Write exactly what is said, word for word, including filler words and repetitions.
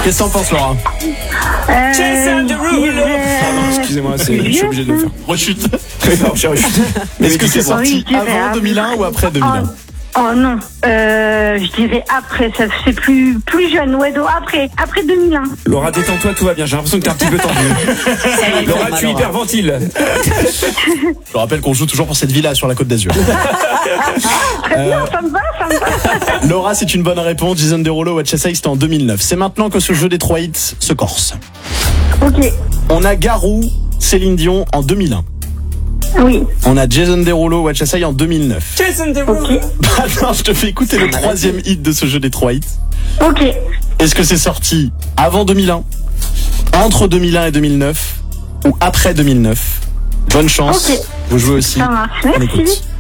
Qu'est-ce que t'en penses, Laura? Euh, je dirais- Pardon, excusez-moi, c'est, je suis obligé de le faire. Rechute. Oui, non, j'ai rechute. Est-ce que c'est Oui, sorti je dirais avant deux mille un ou après deux mille un? Oh, oh non, euh, je dirais après, ça c'est plus, plus jeune, ouais, donc après, après deux mille un. Laura, détends-toi, tout va bien. J'ai l'impression que t'es un petit peu tendu. Laura, tu hyperventiles. Je rappelle qu'on joue toujours pour cette villa sur la Côte d'Azur. Très bien, ça me va, ça me va. Laura, c'est une bonne réponse. Jason Derulo, What You Say, c'était en deux mille neuf. C'est maintenant que ce jeu des trois hits se corse. Ok, On a Garou, Céline Dion en deux mille un. oui, On a Jason Derulo, What You Say en deux mille neuf. ok, Bah non, je te fais écouter le troisième hit de ce jeu des trois hits. ok. Est-ce que c'est sorti avant deux mille un, entre deux mille un et deux mille neuf ou après deux mille neuf? Bonne chance. Ok. Vous jouez aussi. Ça marche, On merci. écoute.